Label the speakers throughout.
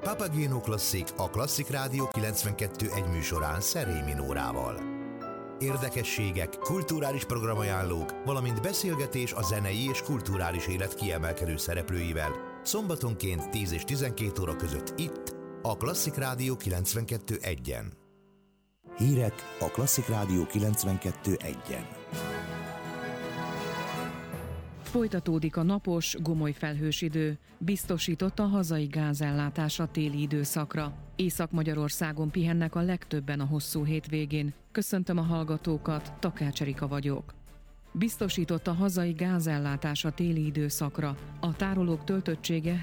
Speaker 1: Papageno Klasszik, a Klasszik Rádió 92.1 műsorán Szerémi Nórával. Érdekességek, kulturális programajánlók, valamint beszélgetés a zenei és kulturális élet kiemelkedő szereplőivel szombatonként 10 és 12 óra között itt, a Klasszik Rádió 92.1-en. Hírek a Klasszik Rádió 92.1-en.
Speaker 2: Folytatódik a napos, gomoly felhős idő, biztosított a hazai gázellátás a téli időszakra. Észak-Magyarországon pihennek a legtöbben a hosszú hétvégén. Köszöntöm a hallgatókat, Takács Erika vagyok. Biztosított a hazai gázellátás a téli időszakra. A tárolók töltöttsége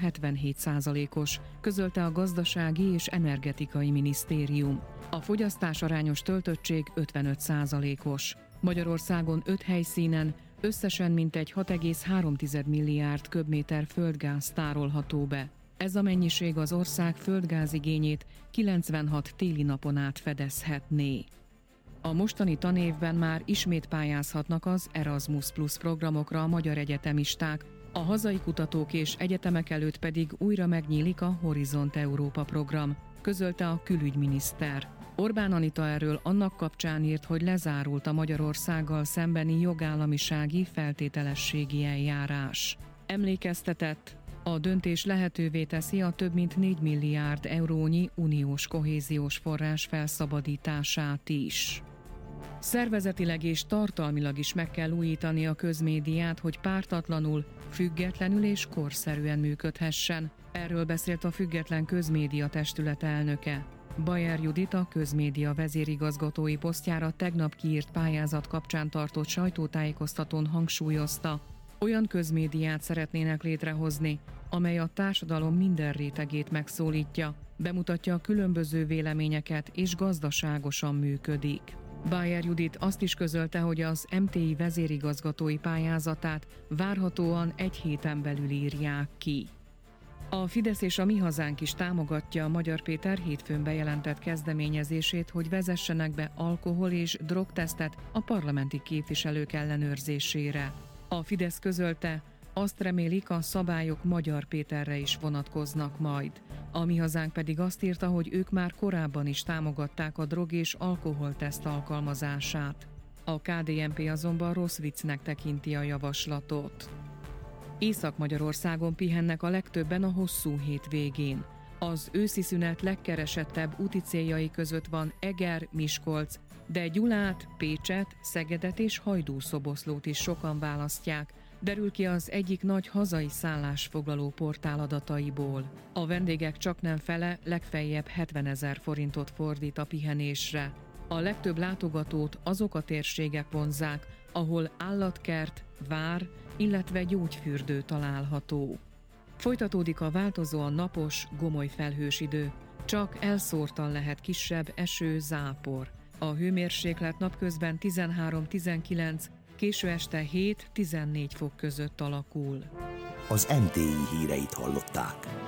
Speaker 2: 77%-os, közölte a Gazdasági és Energetikai Minisztérium. A fogyasztás arányos töltöttség 55%-os. Magyarországon 5 helyszínen összesen mintegy 6,3 milliárd köbméter földgáz tárolható be. Ez a mennyiség az ország földgázigényét 96 téli napon át fedezhetné. A mostani tanévben már ismét pályázhatnak az Erasmus Plus programokra a magyar egyetemisták, a hazai kutatók és egyetemek előtt pedig újra megnyílik a Horizont Európa program, közölte a külügyminiszter. Orbán Anita erről annak kapcsán írt, hogy lezárult a Magyarországgal szembeni jogállamisági feltételességi eljárás. Emlékeztetett, a döntés lehetővé teszi a több mint 4 milliárd eurónyi uniós kohéziós forrás felszabadítását is. Szervezetileg és tartalmilag is meg kell újítani a közmédiát, hogy pártatlanul, függetlenül és korszerűen működhessen. Erről beszélt a Független Közmédia Testület elnöke. Bajer Judit a közmédia vezérigazgatói posztjára tegnap kiírt pályázat kapcsán tartott sajtótájékoztatón hangsúlyozta, olyan közmédiát szeretnének létrehozni, amely a társadalom minden rétegét megszólítja, bemutatja a különböző véleményeket és gazdaságosan működik. Bajer Judit azt is közölte, hogy az MTI vezérigazgatói pályázatát várhatóan egy héten belül írják ki. A Fidesz és a Mi Hazánk is támogatja a Magyar Péter hétfőn bejelentett kezdeményezését, hogy vezessenek be alkohol- és drogtesztet a parlamenti képviselők ellenőrzésére. A Fidesz közölte, azt remélik, a szabályok Magyar Péterre is vonatkoznak majd. A Mi Hazánk pedig azt írta, hogy ők már korábban is támogatták a drog- és alkoholteszt alkalmazását. A KDNP azonban rossz viccnek tekinti a javaslatot. Észak-Magyarországon pihennek a legtöbben a hosszú hétvégén. Az őszi szünet legkeresettebb úti céljai között van Eger, Miskolc, de Gyulát, Pécset, Szegedet és Hajdú-Szoboszlót is sokan választják, derül ki az egyik nagy hazai szállásfoglaló portál adataiból. A vendégek csaknem fele legfeljebb 70 000 forintot fordít a pihenésre. A legtöbb látogatót azok a térségek vonzzák, ahol állatkert, vár, illetve gyógyfürdő található. Folytatódik a változóan napos, gomoly felhős idő. Csak elszórtan lehet kisebb eső, zápor. A hőmérséklet napközben 13-19, késő este 7-14 fok között alakul.
Speaker 1: Az MTI híreit hallották.